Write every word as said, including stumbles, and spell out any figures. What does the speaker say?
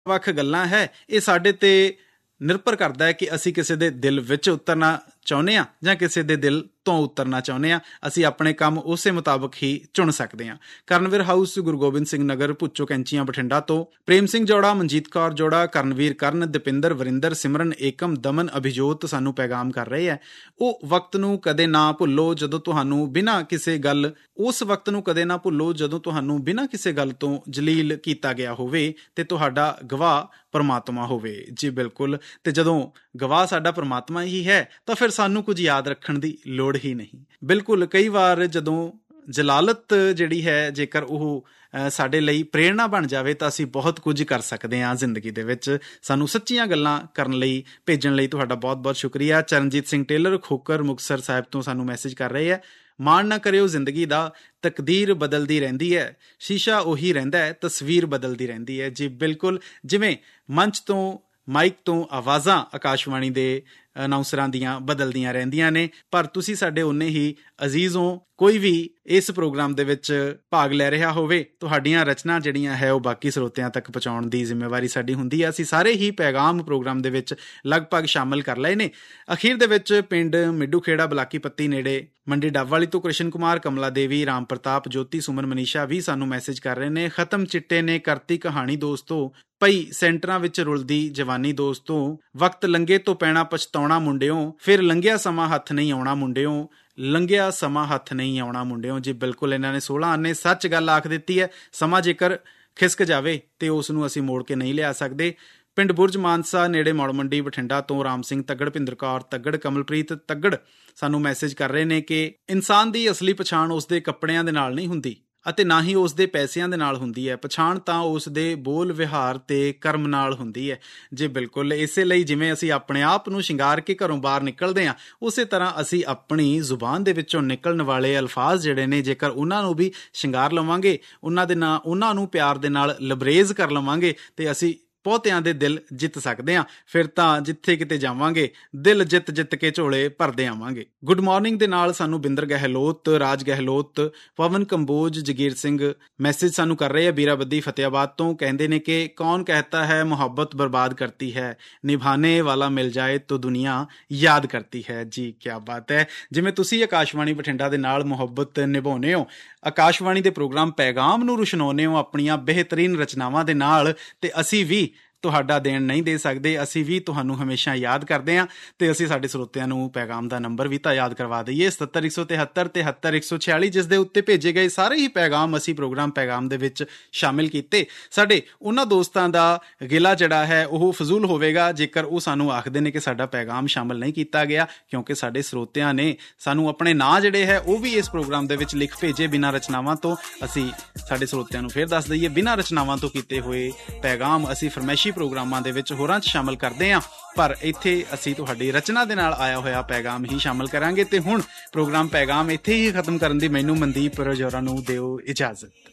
ਵੱਖ ਗੱਲਾਂ ਹੈ, ਇਹ ਸਾਡੇ ਤੇ ਨਿਰਭਰ ਕਰਦਾ ਹੈ ਕਿ ਅਸੀਂ ਕਿਸੇ ਦੇ ਦਿਲ ਵਿੱਚ ਉਤਰਨਾ ਚਾਹੁੰਦੇ ਹਾਂ ਜਾਂ ਕਿਸੇ ਦੇ ਦਿਲ ਤੋਂ ਉਤਰਨਾ ਚਾਹੁੰਦੇ ਹਾਂ। ਅਸੀਂ ਆਪਣੇ ਕੰਮ ਉਸੇ ਮੁਤਾਬਕ ਹੀ ਚੁਣ ਸਕਦੇ ਹਾਂ। ਕਰਨਵੀਰ ਹਾਊਸ, ਗੁਰੂ ਗੋਬਿੰਦ ਸਿੰਘ ਨਗਰ, ਭੁੱਚੋ ਕੈਂਚੀਆਂ, ਬਠਿੰਡਾ ਤੋਂ ਪ੍ਰੇਮ ਸਿੰਘ ਜੋੜਾ, ਮਨਜੀਤ ਕੌਰ ਜੋੜਾ, ਕਰਨਵੀਰ ਕਰਨ, ਦਪਿੰਦਰ, ਵਰਿੰਦਰ, ਸਿਮਰਨ, ਏਕਮ, ਦਮਨ, ਅਭਿਜੋਤ ਸਾਨੂੰ ਪੈਗਾਮ ਕਰ ਰਹੇ ਹੈ। ਉਹ ਵਕਤ ਨੂੰ ਕਦੇ ਨਾ ਭੁੱਲੋ ਜਦੋਂ ਤੁਹਾਨੂੰ ਬਿਨਾਂ ਕਿਸੇ ਗੱਲ ਉਸ ਵਕਤ ਨੂੰ ਕਦੇ ਨਾ ਭੁੱਲੋ ਜਦੋਂ ਤੁਹਾਨੂੰ ਬਿਨਾਂ ਕਿਸੇ ਗੱਲ ਤੋਂ ਜਲੀਲ ਕੀਤਾ ਗਿਆ ਹੋਵੇ ਤੇ ਤੁਹਾਡਾ ਗਵਾਹ ਪਰਮਾਤਮਾ ਹੋਵੇ। ਜੀ ਬਿਲਕੁਲ, ਤੇ ਜਦੋਂ ਗਵਾਹ ਸਾਡਾ ਪਰਮਾਤਮਾ ਹੀ ਹੈ ਤਾਂ ਫਿਰ ਸਾਨੂੰ ਕੁਝ ਯਾਦ ਰੱਖਣ ਦੀ ਲੋੜ ਹੀ ਨਹੀਂ। ਬਿਲਕੁਲ, ਕਈ ਵਾਰ ਜਦੋਂ ਜਲਾਲਤ ਜਿਹੜੀ ਹੈ ਜੇਕਰ ਉਹ ਸਾਡੇ ਲਈ ਪ੍ਰੇਰਣਾ ਬਣ ਜਾਵੇ ਤਾਂ ਅਸੀਂ ਬਹੁਤ ਕੁਝ ਕਰ ਸਕਦੇ ਹਾਂ ਜ਼ਿੰਦਗੀ ਦੇ ਵਿੱਚ। ਸਾਨੂੰ ਸੱਚੀਆਂ ਗੱਲਾਂ ਕਰਨ ਲਈ ਭੇਜਣ ਲਈ ਤੁਹਾਡਾ ਬਹੁਤ ਬਹੁਤ ਸ਼ੁਕਰੀਆ। ਚਰਨਜੀਤ ਸਿੰਘ ਟੇਲਰ, ਖੋਕਰ, ਮੁਕਤਸਰ ਸਾਹਿਬ ਤੋਂ ਸਾਨੂੰ ਮੈਸੇਜ ਕਰ ਰਹੇ ਹੈ। ਮਾਣ ਨਾ ਕਰਿਓ ਜ਼ਿੰਦਗੀ ਦਾ, ਤਕਦੀਰ ਬਦਲਦੀ ਰਹਿੰਦੀ ਹੈ, ਸ਼ੀਸ਼ਾ ਉਹੀ ਰਹਿੰਦਾ ਹੈ, ਤਸਵੀਰ ਬਦਲਦੀ ਰਹਿੰਦੀ ਹੈ। ਜੀ ਬਿਲਕੁਲ, ਜਿਵੇਂ ਮੰਚ ਤੋਂ ਮਾਈਕ ਤੋਂ ਆਵਾਜ਼ਾਂ ਆਕਾਸ਼ਵਾਣੀ ਦੇ ਅਨਾਊਂਸਰਾਂ ਦੀਆਂ ਬਦਲਦੀਆਂ ਰਹਿੰਦੀਆਂ ਨੇ, ਪਰ ਤੁਸੀਂ ਸਾਡੇ ਓਨੇ ਹੀ ਅਜ਼ੀਜ਼ ਹੋ। ਕੋਈ ਵੀ ਇਸ ਪ੍ਰੋਗਰਾਮ ਦੇ ਵਿੱਚ ਭਾਗ ਲੈ ਰਿਹਾ ਹੋਵੇ, ਤੁਹਾਡੀਆਂ ਰਚਨਾ ਜਿਹੜੀਆਂ ਹੈ ਉਹ ਬਾਕੀ ਸਰੋਤਿਆਂ ਤੱਕ ਪਹੁੰਚਾਉਣ ਦੀ ਜ਼ਿੰਮੇਵਾਰੀ ਸਾਡੀ ਹੁੰਦੀ ਹੈ। ਅਸੀਂ ਸਾਰੇ ਹੀ ਪੈਗਾਮ ਪ੍ਰੋਗਰਾਮ ਦੇ ਵਿੱਚ ਲਗਭਗ ਸ਼ਾਮਲ ਕਰ ਲਏ ਨੇ। ਅਖੀਰ ਦੇ ਵਿੱਚ ਪਿੰਡ ਮਿੱਡੂ ਖੇੜਾ, ਬਲਾਕੀ ਪੱਤੀ ਨੇੜੇ ਮੰਡੀ ਡੱਬਵਾਲੀ ਤੋਂ ਕ੍ਰਿਸ਼ਨ ਕੁਮਾਰ, ਕਮਲਾ ਦੇਵੀ, ਰਾਮ ਪ੍ਰਤਾਪ, ਜੋਤੀ, ਸੁਮਨ, ਮਨੀਸ਼ਾ ਵੀ ਸਾਨੂੰ ਮੈਸੇਜ ਕਰ ਰਹੇ ਨੇ। ਖਤਮ ਚਿੱਟੇ ਨੇ ਕਰਤੀ ਕਹਾਣੀ ਦੋਸਤੋ, ਪਈ ਸੈਂਟਰਾਂ ਵਿੱਚ ਰੁਲਦੀ ਜਵਾਨੀ ਦੋਸਤੋ, ਵਕਤ ਲੰਘੇ ਤੋਂ ਪੈਣਾ ਪਛਤਾਉਣਾ ਮੁੰਡਿਓ, ਫਿਰ ਲੰਘਿਆ ਸਮਾਂ ਹੱਥ ਨਹੀਂ ਆਉਣਾ ਮੁੰਡਿਓ, ਲੰਘਿਆ ਸਮਾਂ ਹੱਥ ਨਹੀਂ ਆਉਣਾ ਮੁੰਡਿਓ। ਜੀ ਬਿਲਕੁਲ, ਇਹਨਾਂ ਨੇ ਸੋਲਾਂ ਆਨੇ ਸੱਚ ਗੱਲ ਆਖ ਦਿੱਤੀ ਹੈ। ਸਮਾਂ ਜੇਕਰ ਖਿਸਕ ਜਾਵੇ ਤੇ ਉਸ ਨੂੰ ਅਸੀਂ ਮੋੜ ਕੇ ਨਹੀਂ ਲਿਆ ਸਕਦੇ। ਪਿੰਡ ਬੁਰਜ ਮਾਨਸਾ ਨੇੜੇ ਮੌੜ ਮੰਡੀ, ਬਠਿੰਡਾ ਤੋਂ ਰਾਮ ਸਿੰਘ ਤੱਗੜ, ਭਿੰਦਰ ਕੌਰ ਤੱਗੜ, ਕਮਲਪ੍ਰੀਤ ਤੱਗੜ ਸਾਨੂੰ ਮੈਸੇਜ ਕਰ ਰਹੇ ਨੇ ਕਿ ਇਨਸਾਨ ਦੀ ਅਸਲੀ ਪਛਾਣ ਉਸ ਦੇ ਕੱਪੜਿਆਂ ਦੇ ਨਾਲ ਨਹੀਂ ਹੁੰਦੀ ਅਤੇ ਨਾ ਹੀ ਉਸ ਦੇ ਪੈਸਿਆਂ ਦੇ ਨਾਲ ਹੁੰਦੀ ਹੈ। ਪਛਾਣ ਤਾਂ ਉਸ ਦੇ ਬੋਲ, ਵਿਹਾਰ ਤੇ ਕਰਮ ਨਾਲ ਹੁੰਦੀ ਹੈ। ਜੀ ਬਿਲਕੁਲ, ਇਸੇ ਲਈ ਜਿਵੇਂ ਅਸੀਂ ਆਪਣੇ ਆਪ ਨੂੰ ਸ਼ਿੰਗਾਰ ਕੇ ਘਰੋਂ ਬਾਹਰ ਨਿਕਲਦੇ ਹਾਂ, ਉਸੇ ਤਰ੍ਹਾਂ ਅਸੀਂ ਆਪਣੀ ਜ਼ੁਬਾਨ ਦੇ ਵਿੱਚੋਂ ਨਿਕਲਣ ਵਾਲੇ ਅਲਫਾਜ਼ ਜਿਹੜੇ ਨੇ, ਜੇਕਰ ਉਹਨਾਂ ਨੂੰ ਵੀ ਸ਼ਿੰਗਾਰ ਲਵਾਂਗੇ, ਉਹਨਾਂ ਦੇ ਨਾਲ ਉਹਨਾਂ ਨੂੰ ਪਿਆਰ ਦੇ ਨਾਲ ਲਬਰੇਜ਼ ਕਰ ਲਵਾਂਗੇ ਤੇ ਅਸੀਂ ਬਹੁਤਿਆਂ ਦੇ ਦਿਲ ਜਿੱਤ ਸਕਦੇ ਹਾਂ। ਫਿਰ ਤਾਂ ਜਿੱਥੇ ਕਿਤੇ ਜਾਵਾਂਗੇ ਦਿਲ ਜਿੱਤ ਜਿੱਤ ਕੇ ਝੋਲੇ ਭਰਦੇ ਆਵਾਂਗੇ। ਗੁੱਡ ਮਾਰਨਿੰਗ ਦੇ ਨਾਲ ਸਾਨੂੰ ਬਿੰਦਰ ਗਹਿਲੋਤ, ਰਾਜ ਗਹਿਲੋਤ, ਪਵਨ ਕੰਬੋਜ, ਜਗੀਰ ਸਿੰਘ ਮੈਸੇਜ ਸਾਨੂੰ ਕਰ ਰਹੇ ਆ ਬੀਰਾਬੱਦੀ ਫਤਿਆਬਾਦ ਤੋਂ। ਕਹਿੰਦੇ ਨੇ ਕਿ ਕੌਣ ਕਹਿਤਾ ਹੈ ਮੁਹੱਬਤ ਬਰਬਾਦ ਕਰਤੀ ਹੈ, ਨਿਭਾਨੇ ਵਾਲਾ ਮਿਲ ਜਾਏ ਤਾਂ ਦੁਨੀਆ ਯਾਦ ਕਰਤੀ ਹੈ। ਜੀ ਕਿਆ ਬਾਤ ਹੈ। ਜਿਵੇਂ ਤੁਸੀਂ ਆਕਾਸ਼ਵਾਣੀ ਬਠਿੰਡਾ ਦੇ ਨਾਲ ਮੁਹੱਬਤ ਨਿਭਾਉਂਦੇ ਹੋ, ਆਕਾਸ਼ਵਾਣੀ ਦੇ ਪ੍ਰੋਗਰਾਮ ਪੈਗਾਮ ਨੂੰ ਰੁਸ਼ਨਾਉਂਦੇ ਹੋ ਆਪਣੀਆਂ ਬਿਹਤਰੀਨ ਰਚਨਾਵਾਂ ਦੇ ਨਾਲ, ਤੇ ਅਸੀਂ ਵੀ ਤੁਹਾਡਾ ਦੇਣ ਨਹੀਂ ਦੇ ਸਕਦੇ। ਅਸੀਂ ਵੀ ਤੁਹਾਨੂੰ ਹਮੇਸ਼ਾ ਯਾਦ ਕਰਦੇ ਹਾਂ ਤੇ ਅਸੀਂ ਸਾਡੇ ਸਰੋਤਿਆਂ ਨੂੰ ਪੈਗਾਮ ਦਾ ਨੰਬਰ ਵੀ ਤਾਂ ਯਾਦ ਕਰਵਾ ਦਈਏ, ਸਤੱਤਰ ਇੱਕ ਸੌ ਤਿਹੱਤਰ ਤਿਹੱਤਰ ਇੱਕ ਸੌ ਛਿਆਲੀ, ਜਿਸ ਦੇ ਉੱਤੇ ਭੇਜੇ ਗਏ ਸਾਰੇ ਹੀ ਪੈਗਾਮ ਅਸੀਂ ਪ੍ਰੋਗਰਾਮ ਪੈਗਾਮ ਦੇ ਵਿੱਚ ਸ਼ਾਮਿਲ ਕੀਤੇ। ਸਾਡੇ ਉਹਨਾਂ ਦੋਸਤਾਂ ਦਾ ਗਿਲਾ ਜਿਹੜਾ ਹੈ ਉਹ ਫਜ਼ੂਲ ਹੋਵੇਗਾ ਜੇਕਰ ਉਹ ਸਾਨੂੰ ਆਖਦੇ ਨੇ ਕਿ ਸਾਡਾ ਪੈਗਾਮ ਸ਼ਾਮਿਲ ਨਹੀਂ ਕੀਤਾ ਗਿਆ, ਕਿਉਂਕਿ ਸਾਡੇ ਸਰੋਤਿਆਂ ਨੇ ਸਾਨੂੰ ਆਪਣੇ ਨਾਂ ਜਿਹੜੇ ਹੈ ਉਹ ਵੀ ਇਸ ਪ੍ਰੋਗਰਾਮ ਦੇ ਵਿੱਚ ਲਿਖ ਭੇਜੇ ਬਿਨਾਂ ਰਚਨਾਵਾਂ ਤੋਂ। ਅਸੀਂ ਸਾਡੇ ਸਰੋਤਿਆਂ ਨੂੰ ਫਿਰ ਦੱਸ ਦਈਏ, ਬਿਨਾਂ ਰਚਨਾਵਾਂ ਤੋਂ ਕੀਤੇ ਹੋਏ ਪੈਗਾਮ ਅਸੀਂ ਫਰਮੈਸ਼ੀ ਪ੍ਰੋਗਰਾਮਾਂ ਦੇ ਵਿੱਚ ਹੋਰਾਂ 'ਚ ਸ਼ਾਮਲ ਕਰਦੇ ਹਾਂ, ਪਰ ਇੱਥੇ ਅਸੀਂ ਤੁਹਾਡੀ ਰਚਨਾ ਦੇ ਨਾਲ ਆਇਆ ਹੋਇਆ ਪੈਗਾਮ ਹੀ ਸ਼ਾਮਲ ਕਰਾਂਗੇ। ਤੇ ਹੁਣ ਪ੍ਰੋਗਰਾਮ ਪੈਗਾਮ ਇੱਥੇ ਹੀ ਖਤਮ ਕਰਨ ਦੀ ਮੈਨੂੰ ਮਨਦੀਪ ਰਜੌਰਾ ਨੂੰ ਦਿਓ ਇਜਾਜ਼ਤ।